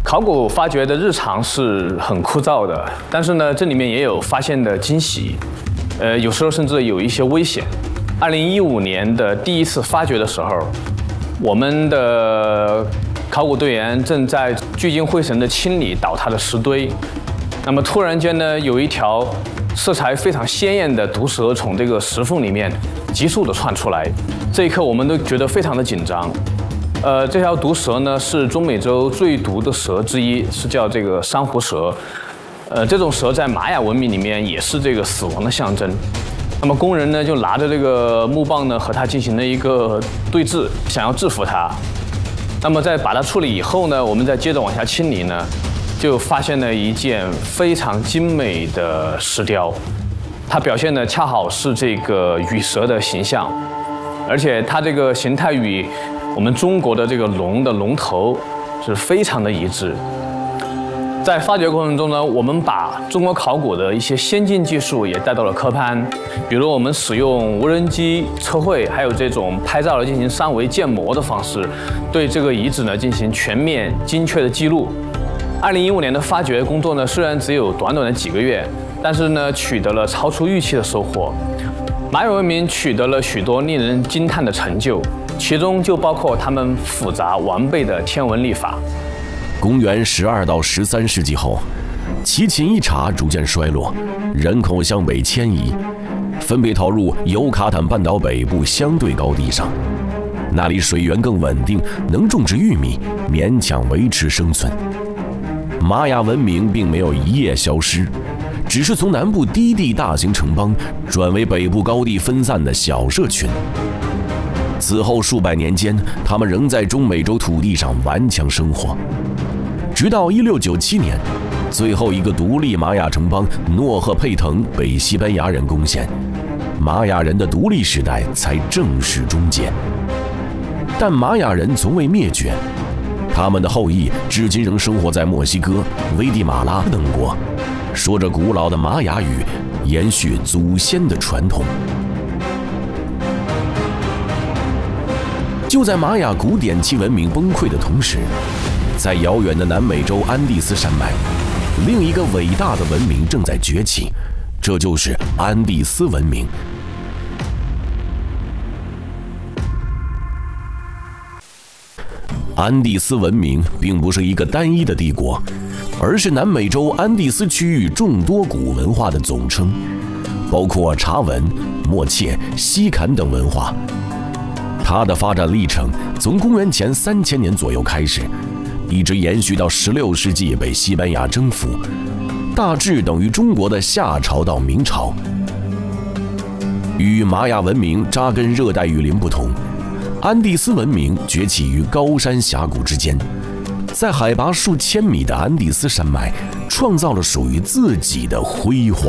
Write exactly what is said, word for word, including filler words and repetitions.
考古发掘的日常是很枯燥的，但是呢，这里面也有发现的惊喜，呃，有时候甚至有一些危险。二零一五年的第一次发掘的时候，我们的考古队员正在聚精会神地清理倒塌的石堆，那么突然间呢，有一条色彩非常鲜艳的毒蛇从这个石缝里面急速地窜出来，这一刻我们都觉得非常的紧张。呃，这条毒蛇呢是中美洲最毒的蛇之一，是叫这个珊瑚蛇。呃，这种蛇在玛雅文明里面也是这个死亡的象征。那么工人呢就拿着这个木棒呢和它进行了一个对峙，想要制服它。那么在把它处理以后呢，我们再接着往下清理呢，就发现了一件非常精美的石雕，它表现的恰好是这个羽蛇的形象，而且它这个形态与我们中国的这个龙的龙头是非常的一致。在发掘过程中呢，我们把中国考古的一些先进技术也带到了科潘，比如我们使用无人机测绘，还有这种拍照来进行三维建模的方式，对这个遗址呢进行全面精确的记录。二零一五年的发掘工作呢，虽然只有短短的几个月，但是呢取得了超出预期的收获。玛雅文明取得了许多令人惊叹的成就，其中就包括他们复杂完备的天文历法。 公元十二到十三世纪后，齐秦一茶逐渐衰落，人口向北迁移，分别逃入尤卡坦半岛北部相对高地上，那里水源更稳定，能种植玉米，勉强维持生存。玛雅文明并没有一夜消失，只是从南部低地大型城邦转为北部高地分散的小社群。此后数百年间，他们仍在中美洲土地上顽强生活，直到一六九七年，最后一个独立玛雅城邦诺赫佩腾被西班牙人攻陷，玛雅人的独立时代才正式终结。但玛雅人从未灭绝，他们的后裔至今仍生活在墨西哥、危地马拉等国，说着古老的玛雅语，延续祖先的传统。就在玛雅古典期文明崩溃的同时，在遥远的南美洲安第斯山脉，另一个伟大的文明正在崛起，这就是安第斯文明。安第斯文明并不是一个单一的帝国，而是南美洲安第斯区域众多古文化的总称，包括茶文、默契、西坎等文化。它的发展历程从公元前三千年左右开始，一直延续到十六世纪被西班牙征服，大致等于中国的夏朝到明朝。与玛雅文明扎根热带雨林不同，安第斯文明崛起于高山峡谷之间，在海拔数千米的安第斯山脉创造了属于自己的辉煌。